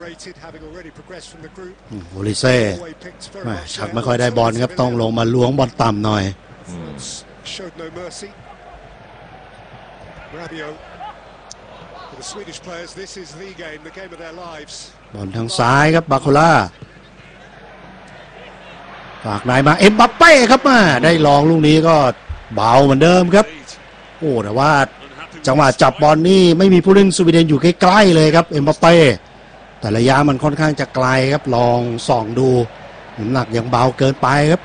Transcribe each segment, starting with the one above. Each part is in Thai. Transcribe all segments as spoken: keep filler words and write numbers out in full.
โอลิเซ่ชักไม่ค่อยได้บอลครับต้องลงมาล้วงบอลต่ำหน่อยบอลทางซ้ายครับบาโคล่าฝากนายมาเอ็มบัปเป้ครับมาได้ลองลูกนี้ก็เบาเหมือนเดิมครับโอ้แต่ว่าจังหวะจับบอลนี่ไม่มีผู้เล่นสวีเดนอยู่ใกล้ๆเลยครับเอ็มบัปเป้แต่ระยะมันค่อนข้างจะไกลครับลองส่องดูน้ำหนักยังเบาเกินไปครับ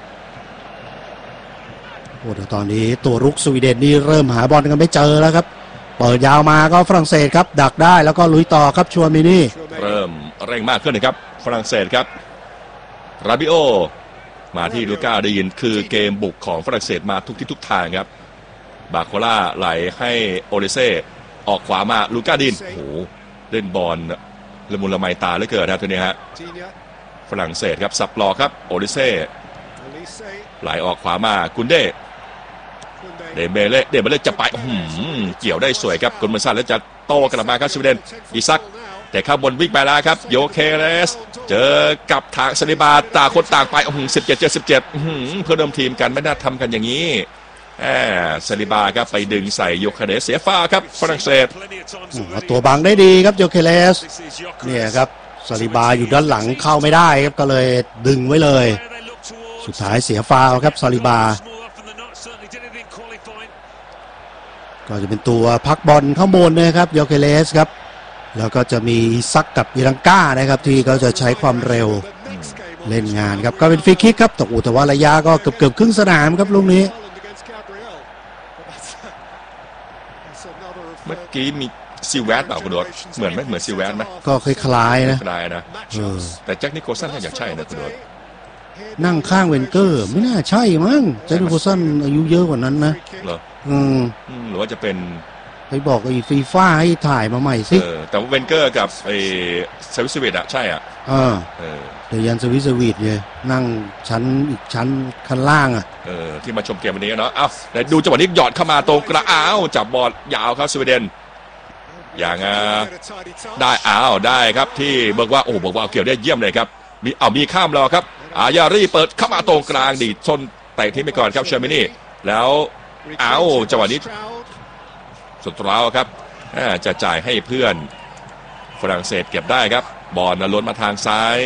โอ้แต่ตอนนี้ตัวรุกสวีเดนนี่เริ่มหาบอลกันไม่เจอแล้วครับเปิดยาวมาก็ฝรั่งเศสครับดักได้แล้วก็ลุยต่อครับชัวมินี่เริ่มเร่งมากขึ้นนะครับฝรั่งเศสครับราบิโอมาที่ลูก้าได้ยินคือเกมบุกของฝรั่งเศสมาทุกที่ทุกทางครับบาโคล่าไหลให้โอเลเซ่ออกขวามาลูก้าดินโอ้โหเล่นบอลละมุนละไมตาเหลือเกินนะตัวนี้ฮะฝรั่งเศสครับสับหลอกครับโอเลเซ่ไหลออกขวามากุนเดเดเบเล่เดเบเล่จะไปเกี่ยวได้สวยครับกุนมันซันแล้วจะโต้กลับมาครับสวีเดนอีซักแต่ข้างบนวิ่งไปแล้วครับโยเคเรสเจอกับทางซาลิบาต่างคนต่างไปสิบเจ็ดเจ็ดสิบเจ็ดเพื่อเดิมทีมกันไม่น่าทำกันอย่างนี้ซาลิบาครับไปดึงใส่โยเคเรสเสียฟ้าครับฝรั่งเศสตัวบังได้ดีครับโยเคเรสเนี่ยครับซาลิบาอยู่ด้านหลังเข้าไม่ได้ครับก็เลยดึงไว้เลยสุดท้ายเสียฟาวครับซาลิบาก็จะเป็นตัวพักบอลข้างบนนะครับโยเคเรสครับแล้วก็จะมีซักกับอิรังก้านะครับที่เขาจะใช้ความเร็วเล่นงานครับก็เป็นฟรีคิกครับตกอุตวาระยะก็เกือบเกือบครึ่งสนามครับลูกนี้เมื่อกี้มีซิลแวตเปล่าคุณโดดเหมือนไหมเหมือนซิลแวตไหมก็คล้ายๆนะคล้ายนะแต่แจ็คนิโคลสันน่าจะใช่นะคุณโดดนั่งข้างเวนเกอร์ไม่น่าใช่มั้งแจ็คนิโคลสันอายุเยอะกว่านั้นนะเหรออืมหรือว่าจะเป็นไปบอกไอ้ฟีฟ่าให้ถ่ายมาใหม่สิแต่ว่าเวนเกอร์กับไอ้เซวิสวิตอะใช่อ่ะเออเดี๋ยวยันเซวิสวิตเนี่ยนั่งชั้นอีกชั้นข้างล่างอ่ะเออที่มาชมเกมวันนี้เนาะเอ้าแต่ดูจังหวะนี้หยอดเข้ามาตรงกระอ้าวจับบอลยาวครับสวีเดนอย่างได้อ้าวได้ครับที่บอกว่าโอ้บอกว่าเกี่ยวได้เยี่ยมเลยครับมีเอามีข้ามรอครับอายารีเปิดเข้ามาตรงกลางดีชนเตะทิ้งไปก่อนครับเชอร์มินี่แล้วอ้าวจังหวะนี้สุดท้ายครับจะจ่ายให้เพื่อนฝรั่งเศสเก็บได้ครับบอลล้นมาทางซ้าย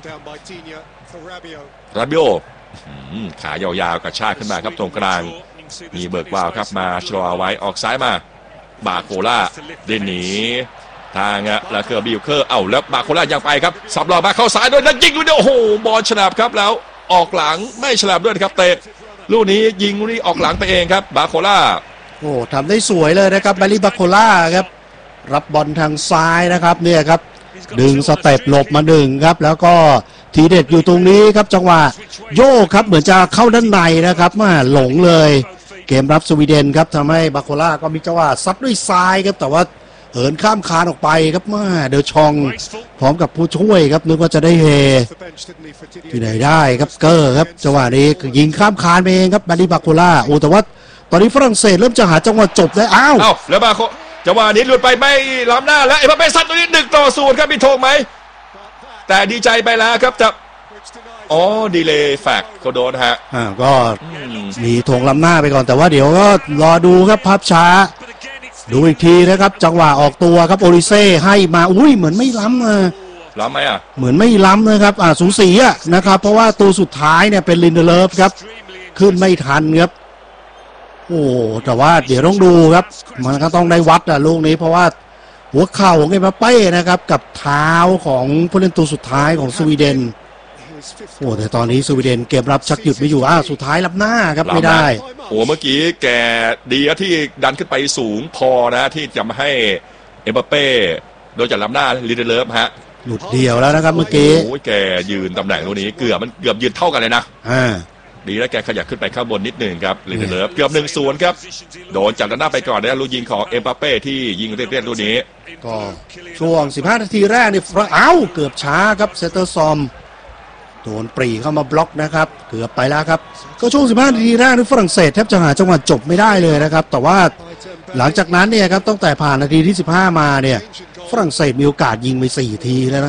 ราบิโอขายาวๆกระชากขึ้นมาครับตรงกลางมีเบิกวาวครับมาชลอไว้ออกซ้ายมาบาโคล่าเดินหนีทางลาเคอร์บิลเคอร์เอาแล้วบาโคล่ายังไปครับสับหลอกมาเข้าซ้ายด้วยนักยิงลูกเดียวโอ้โหบอลฉลับครับแล้วออกหลังไม่ฉลับด้วยครับเตะลูกนี้ยิงลูกนี้ออกหลังไปเองครับบาโคล่าโอ้ทำได้สวยเลยนะครับแบลลี่บาโคล่าครับรับบอลทางซ้ายนะครับเนี่ยครับดึงสเต็ปหลบมาหนึ่งครับแล้วก็ทีเด็ดอยู่ตรงนี้ครับจังหวะโยกครับเหมือนจะเข้าด้านในนะครับมาหลงเลยเกมรับสวีเดนครับทำให้บาโคล่าก็มีจังหวะซัดด้วยซ้ายครับแต่ว่าเหินข้ามคานออกไปครับมาเดอชองพร้อมกับผู้ช่วยครับนึกว่าจะได้เฮที่ไหนได้ครับเกอร์ครับจังหวะนี้ยิงข้ามคานไปเองครับแบลลี่บาโคล่าโอ้แต่ว่าตอนนี้ฝรั่งเศสเริ่มจะหาจังหวะจบได้อ้าวอ้าวแล้วบาโคจังหวะนี้หลุดไปไม่ล้ำหน้าแล้วไอ้พระเปซัดตัวนี้หนึ่งต่อศูนย์ครับมีโทงไหมแต่ดีใจไปแล้วครับจะอ๋อดีเลย์แฟกเขาโดนฮะอ่าก็มีทงล้ำหน้าไปก่อนแต่ว่าเดี๋ยวก็รอดูครับภาพช้าดูอีกทีนะครับจังหวะออกตัวครับโอลิเซ่ให้มาอุ้ยเหมือนไม่ล้ำนะล้ำไหมอ่ะเหมือนไม่ล้ำนะครับอ่าสูสีอ่ะนะครับเพราะว่าตัวสุดท้ายเนี่ยเป็นลินเดเลฟครับขึ้นไม่ทันครับโอ้แต่ว่าเดี๋ยวต้องดูครับมันก็ต้องได้วัดอะลูกนี้เพราะว่าหัวเข่าของเอ็มบัปเป้นะครับกับเท้าของผู้เล่นตัวสุดท้ายของสวีเดนโอ้แต่ตอนนี้สวีเดนเกมรับชักหยุดไม่อยู่อ้าวสุดท้ายรับหน้าครับไม่ได้โอ้เมื่อกี้แกดีที่ดันขึ้นไปสูงพอนะที่จะมาให้เอ็มบัปเป้โดยจากรับหน้าลิเดเลฟฮะหลุดเดียวแล้วนะครับเมื่อกี้โอ้ยแกยืนตำแหน่งตรงนี้เกือบมันเกือบยืนเท่ากันเลยนะอ่าดีแล้วแกขยับขึ้นไปข้างบนนิดหนึ่งครับลิเดเลฟเกือบหนึ่งศูนย์ครับโดนจับด้านหน้าไปก่อนนะลูกยิงของเอ็มบัปเป้ที่ยิงเรียบๆลูกนี้ก็ช่วงสิบห้านาทีแรกนี่เอ้าเกือบช้าครับเซเตอร์ซอมโดนปรีเข้ามาบล็อกนะครับเกือบไปแล้วครับก็ช่วงสิบห้านาทีแรกนี่ฝรั่งเศสแทบจะหาจังหวะจบไม่ได้เลยนะครับแต่ว่าหลังจากนั้นเนี่ยครับตั้งแต่ผ่านนาทีที่สิบห้ามาเนี่ยฝฝรั่งเศสมีโอกาสยิงไปสี่ทีแล้วนะ